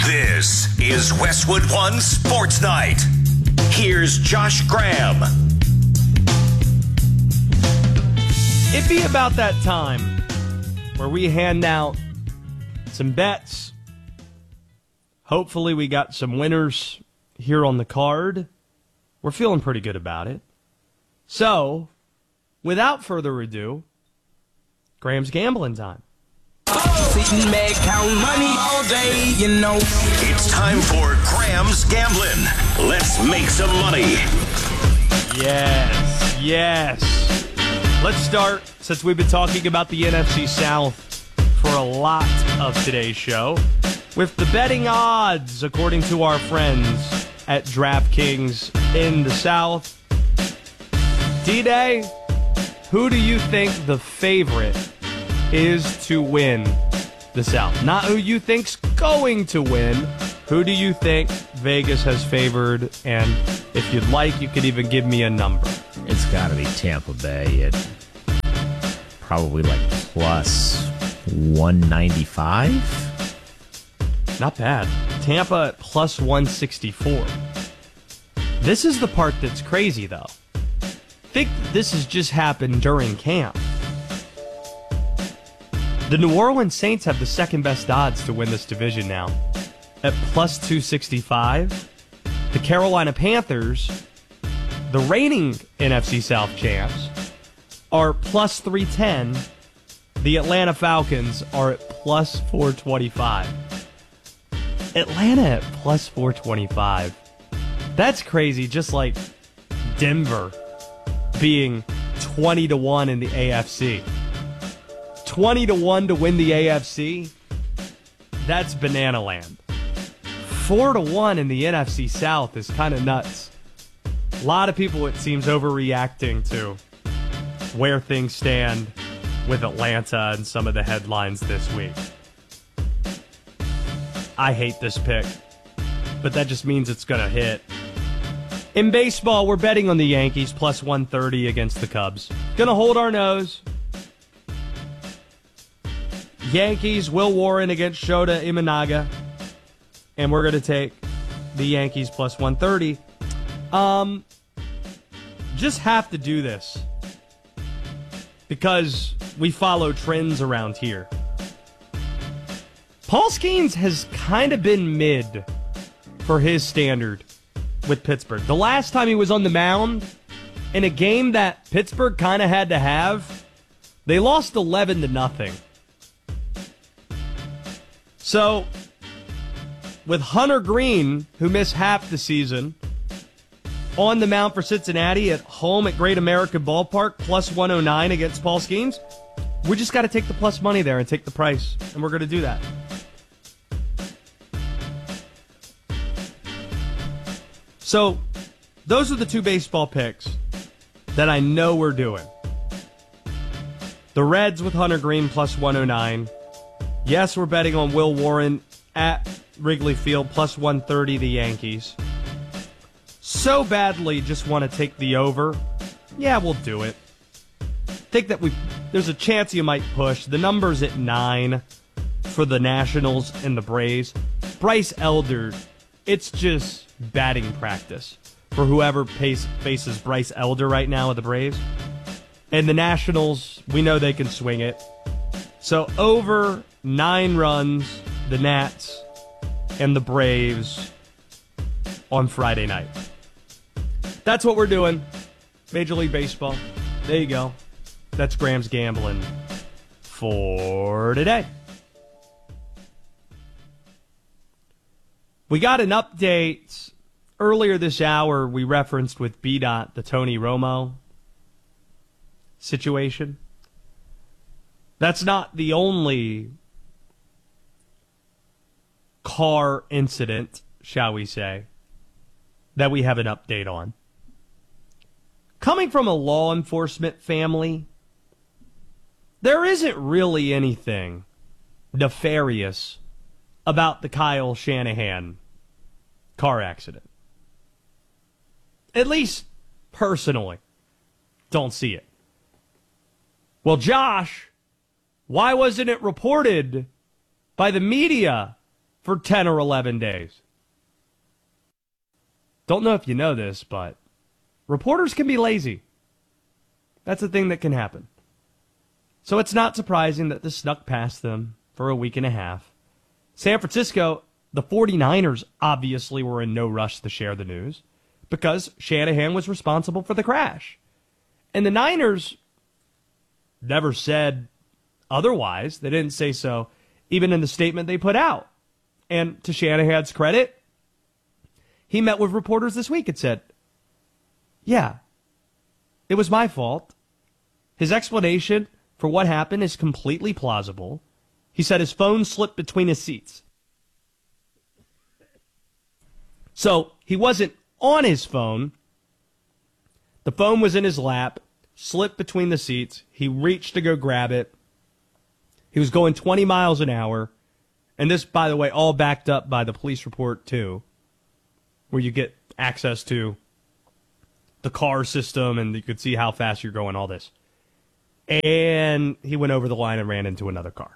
This is Westwood One Sports Night. Here's Josh Graham. It'd be about that time where we hand out some bets. Hopefully we got some winners here on the card. We're feeling pretty good about it. So, without further ado, Graham's gambling time. Sitting back counting money all day, you know. It's time for Graham's Gambling. Let's make some money. Yes. Let's start, since we've been talking about the NFC South for a lot of today's show, with the betting odds, according to our friends at DraftKings in the South. D-Day, who do you think the favorite is to win the South? Not who you think's going to win. Who do you think Vegas has favored? And if you'd like, you could even give me a number. It's got to be Tampa Bay at probably like plus 195. Not bad. Tampa at plus 164. This is the part that's crazy, though. I think this has just happened during camp. The New Orleans Saints have the second best odds to win this division now at plus 265. The Carolina Panthers, the reigning NFC South champs, are plus 310. The Atlanta Falcons are at plus 425. Atlanta at plus 425. That's crazy, just like Denver being 20-1 in the AFC. 20-1 to win the AFC, that's banana land. 4-1 in the NFC South is kind of nuts. A lot of people, it seems, overreacting to where things stand with Atlanta and some of the headlines this week. I hate this pick, but that just means it's going to hit. In baseball, we're betting on the Yankees plus 130 against the Cubs. Gonna hold our nose. Yankees, Will Warren against Shota Imanaga. And we're going to take the Yankees plus 130. Just have to do this because we follow trends around here. Paul Skeens has kind of been mid for his standard with Pittsburgh. The last time he was on the mound in a game that Pittsburgh kind of had to have, they lost 11-0. So, with Hunter Green, who missed half the season, on the mound for Cincinnati at home at Great American Ballpark, plus 109 against Paul Skeens, we just got to take the plus money there and take the price, and we're going to do that. So, those are the two baseball picks that I know we're doing. The Reds with Hunter Green plus 109. Yes, we're betting on Will Warren at Wrigley Field plus 130, the Yankees. So badly just want to take the over. Yeah, we'll do it. Think that there's a chance you might push. The number's at 9 for the Nationals and the Braves. Bryce Elder, it's just batting practice for whoever faces Bryce Elder right now with the Braves. And the Nationals, we know they can swing it. So over 9 runs, the Nats and the Braves on Friday night. That's what we're doing. Major League Baseball. There you go. That's Graham's Gambling for today. We got an update earlier this hour. We referenced with BDOT the Tony Romo situation. That's not the only car incident, shall we say, that we have an update on. Coming from a law enforcement family, there isn't really anything nefarious about the Kyle Shanahan car accident. At least, personally, don't see it. Well, Josh, why wasn't it reported by the media for 10 or 11 days. Don't know if you know this, but reporters can be lazy. That's a thing that can happen. So it's not surprising that this snuck past them for a week and a half. San Francisco, the 49ers obviously were in no rush to share the news because Shanahan was responsible for the crash. And the Niners never said otherwise. They didn't say so even in the statement they put out. And to Shanahan's credit, he met with reporters this week and said, yeah, it was my fault. His explanation for what happened is completely plausible. He said his phone slipped between his seats. So he wasn't on his phone. The phone was in his lap, slipped between the seats. He reached to go grab it. He was going 20 miles an hour. And this, by the way, all backed up by the police report, too, where you get access to the car system and you could see how fast you're going, all this. And he went over the line and ran into another car.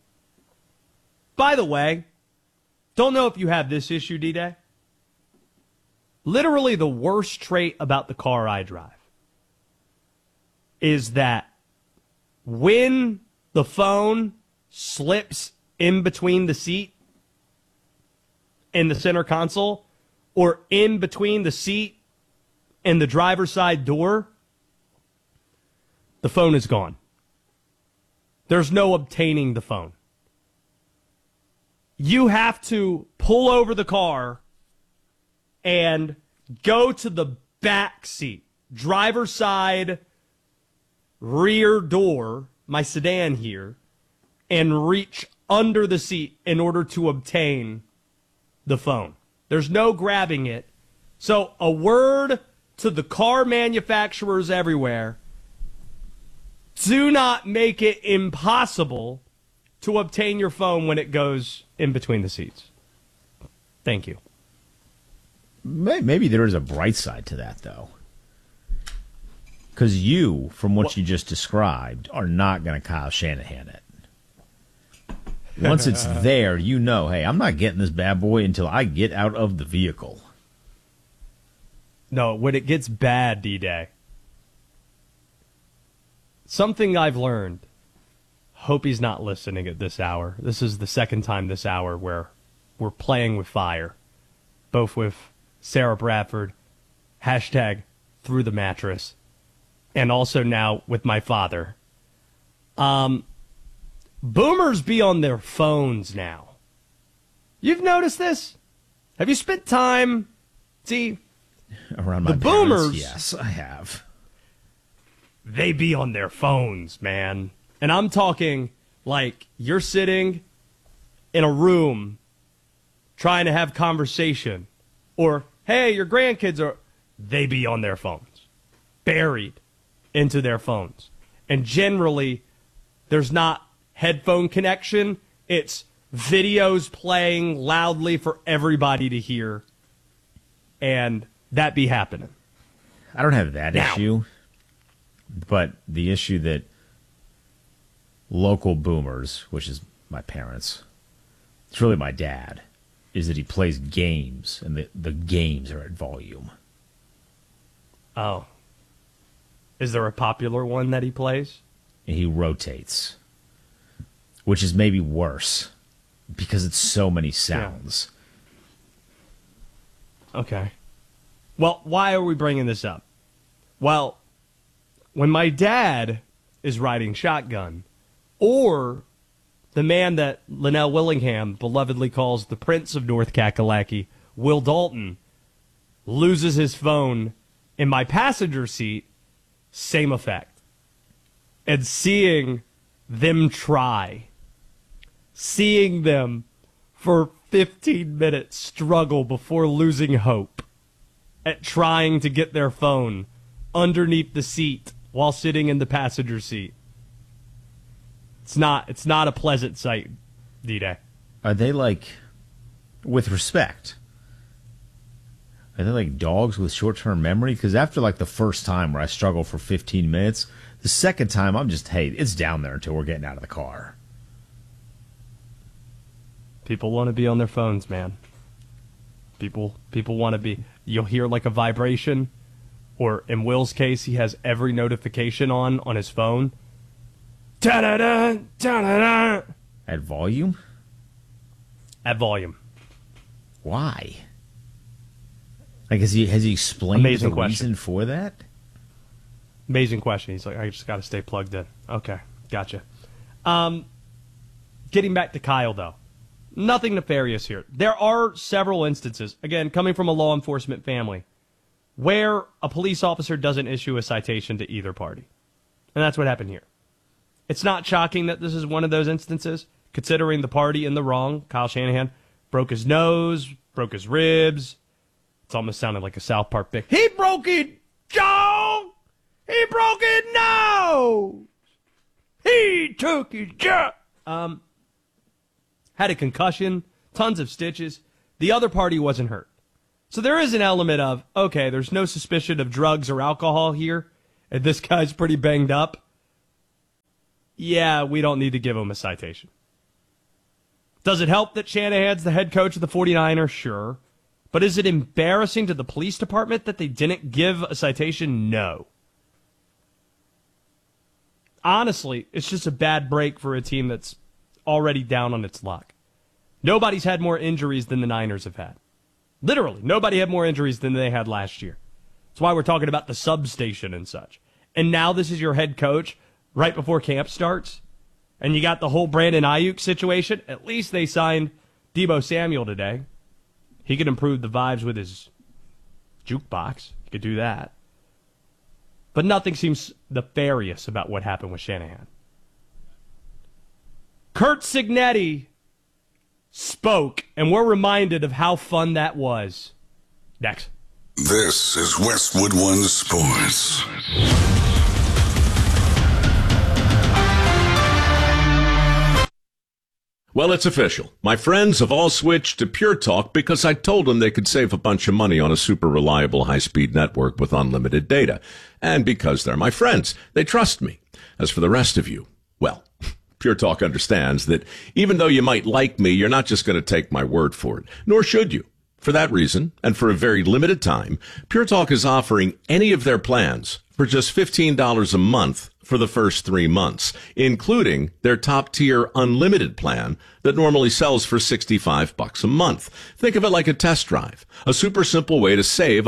By the way, don't know if you have this issue, D-Day. Literally the worst trait about the car I drive is that when the phone slips in between the seat and the center console, or in between the seat and the driver's side door, the phone is gone. There's no obtaining the phone. You have to pull over the car and go to the back seat, driver's side, rear door, my sedan here, and reach under the seat in order to obtain the phone. There's no grabbing it. So a word to the car manufacturers everywhere: do not make it impossible to obtain your phone when it goes in between the seats. Thank you. Maybe there is a bright side to that, though. Because you, from what you just described, are not going to Kyle Shanahan it. Once it's there, you know, hey, I'm not getting this bad boy until I get out of the vehicle. No, when it gets bad, D-Day, something I've learned, hope he's not listening at this hour. This is the second time this hour where we're playing with fire, both with Sarah Bradford, hashtag through the mattress, and also now with my father. Boomers be on their phones now. You've noticed this? Have you spent time, around my the boomers? Parents? Yes, I have. They be on their phones, man. And I'm talking like you're sitting in a room trying to have conversation. Or, hey, your grandkids are... They be on their phones. Buried into their phones. And generally, there's not headphone connection. It's videos playing loudly for everybody to hear. And that be happening. I don't have that Now. issue. But the issue that local boomers, which is my parents, it's really my dad, is that he plays games, and the games are at volume. Oh. Is there a popular one that he plays? And he rotates, which is maybe worse because it's so many sounds. Yeah. Okay. Well, why are we bringing this up? Well, when my dad is riding shotgun, or the man that Linnell Willingham belovedly calls the Prince of North Kakalaki, Will Dalton, loses his phone in my passenger seat, same effect. And seeing them try, seeing them for 15 minutes struggle before losing hope at trying to get their phone underneath the seat while sitting in the passenger seat. It's not a pleasant sight, D-Day. Are they like, with respect, are they like dogs with short-term memory? Because after like the first time where I struggle for 15 minutes, the second time I'm just, hey, it's down there until we're getting out of the car. People want to be on their phones, man. People want to be. You'll hear like a vibration, or in Will's case, he has every notification on his phone. Da-da-da, da-da-da. At volume? At volume. Why? Like, has he explained Amazing the question. reason for that? Amazing question. He's like, I just got to stay plugged in. Okay, gotcha. Getting back to Kyle, though. Nothing nefarious here. There are several instances, again, coming from a law enforcement family, where a police officer doesn't issue a citation to either party. And that's what happened here. It's not shocking that this is one of those instances, considering the party in the wrong. Kyle Shanahan broke his nose, broke his ribs. It's almost sounded like a South Park bit. He broke it, Joe! He broke his nose! He took his job! Had a concussion, tons of stitches. The other party wasn't hurt. So there is an element of, okay, there's no suspicion of drugs or alcohol here, and this guy's pretty banged up. Yeah, we don't need to give him a citation. Does it help that Shanahan's the head coach of the 49ers? Sure. But is it embarrassing to the police department that they didn't give a citation? No. Honestly, it's just a bad break for a team that's already down on its luck. Nobody's had more injuries than the Niners have had. Literally, nobody had more injuries than they had last year. That's why we're talking about the substation and such. And now this is your head coach right before camp starts, and you got the whole Brandon Ayuk situation. At least they signed Deebo Samuel today. He could improve the vibes with his jukebox. He could do that. But nothing seems nefarious about what happened with Shanahan. Curt Cignetti spoke, and we're reminded of how fun that was. Next. This is Westwood One Sports. Well, it's official. My friends have all switched to Pure Talk because I told them they could save a bunch of money on a super reliable high-speed network with unlimited data. And because they're my friends, they trust me. As for the rest of you, well, Pure Talk understands that even though you might like me, you're not just going to take my word for it, nor should you. For that reason, and for a very limited time, Pure Talk is offering any of their plans for just $15 a month for the first 3 months, including their top-tier unlimited plan that normally sells for $65 a month. Think of it like a test drive, a super simple way to save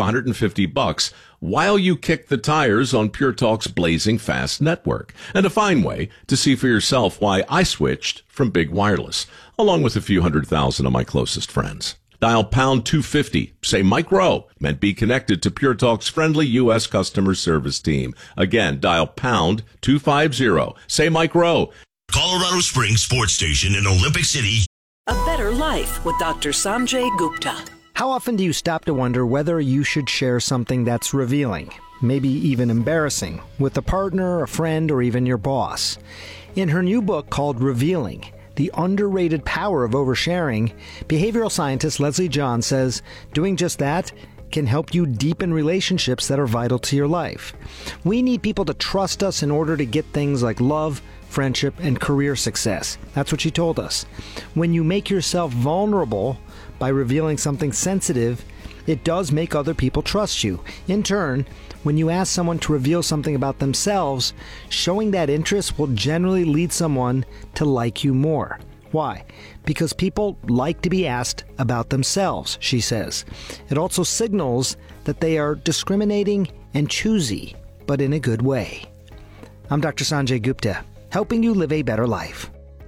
$150 while you kick the tires on Pure Talk's blazing fast network, and a fine way to see for yourself why I switched from Big Wireless, along with a few 100,000 of my closest friends. Dial pound 250, say Mike Rowe, and be connected to Pure Talk's friendly U.S. customer service team. Again, dial pound 250, say Mike Rowe. Colorado Springs Sports Station in Olympic City. A Better Life with Dr. Sanjay Gupta. How often do you stop to wonder whether you should share something that's revealing, maybe even embarrassing, with a partner, a friend, or even your boss? In her new book called Revealing, The Underrated Power of Oversharing, behavioral scientist Leslie John says doing just that can help you deepen relationships that are vital to your life. We need people to trust us in order to get things like love, friendship, and career success. That's what she told us. When you make yourself vulnerable by revealing something sensitive, it does make other people trust you. In turn, when you ask someone to reveal something about themselves, showing that interest will generally lead someone to like you more. Why? Because people like to be asked about themselves, she says. It also signals that they are discriminating and choosy, but in a good way. I'm Dr. Sanjay Gupta, helping you live a better life.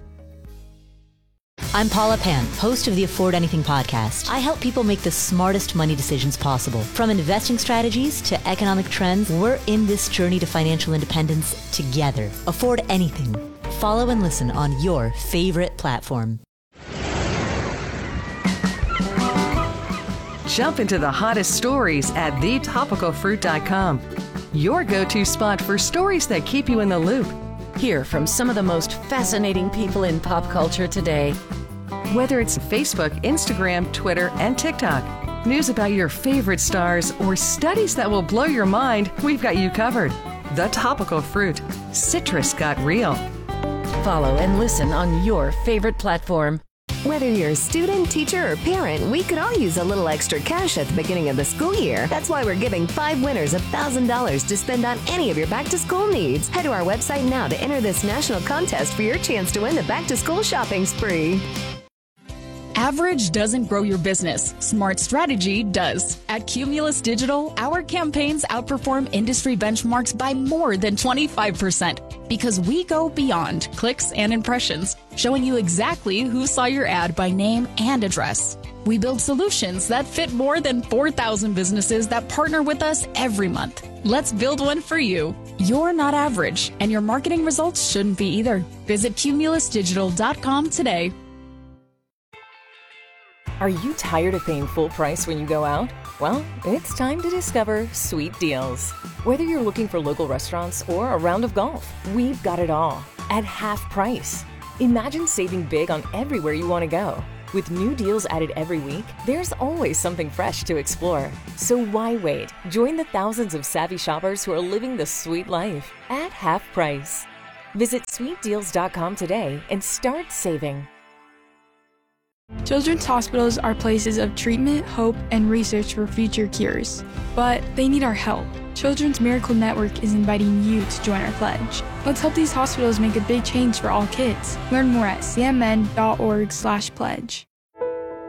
I'm Paula Pan, host of the Afford Anything podcast. I help people make the smartest money decisions possible. From investing strategies to economic trends, we're in this journey to financial independence together. Afford Anything. Follow and listen on your favorite platform. Jump into the hottest stories at thetopicalfruit.com. Your go-to spot for stories that keep you in the loop. Hear from some of the most fascinating people in pop culture today. Whether it's Facebook, Instagram, Twitter, and TikTok, news about your favorite stars, or studies that will blow your mind, we've got you covered. The Topical Fruit. Citrus got real. Follow and listen on your favorite platform. Whether you're a student, teacher, or parent, we could all use a little extra cash at the beginning of the school year. That's why we're giving 5 winners $1,000 to spend on any of your back-to-school needs. Head to our website now to enter this national contest for your chance to win the back-to-school shopping spree. Average doesn't grow your business. Smart strategy does. At Cumulus Digital, our campaigns outperform industry benchmarks by more than 25% because we go beyond clicks and impressions, showing you exactly who saw your ad by name and address. We build solutions that fit more than 4,000 businesses that partner with us every month. Let's build one for you. You're not average, and your marketing results shouldn't be either. Visit cumulusdigital.com today. Are you tired of paying full price when you go out? Well, it's time to discover Sweet Deals. Whether you're looking for local restaurants or a round of golf, we've got it all at half price. Imagine saving big on everywhere you want to go. With new deals added every week, there's always something fresh to explore. So why wait? Join the thousands of savvy shoppers who are living the sweet life at half price. Visit sweetdeals.com today and start saving. Children's hospitals are places of treatment, hope, and research for future cures. But they need our help. Children's Miracle Network is inviting you to join our pledge. Let's help these hospitals make a big change for all kids. Learn more at cmn.org/pledge.